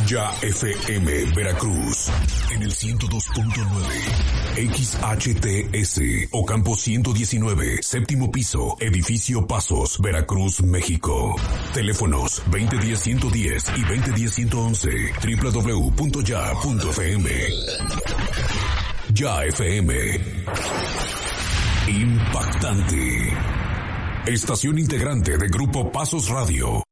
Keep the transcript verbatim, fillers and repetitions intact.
Ya F M Veracruz en el ciento dos punto nueve, X H T S Ocampo ciento diecinueve, séptimo piso, edificio Pasos, Veracruz, México. Teléfonos veinte diez ciento diez y veinte diez ciento once, doble u doble u doble u punto ya punto f m. Ya F M. Impactante. Estación integrante de Grupo Pasos Radio.